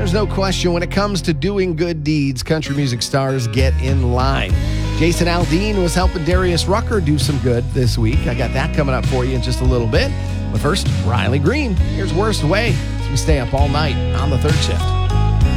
there's no question when it comes to doing good deeds, country music stars get in line. Jason Aldean was helping Darius Rucker do some good this week. I got that coming up for you in just a little bit. But first, Riley Green. Here's Worst Way as we stay up all night on the third shift.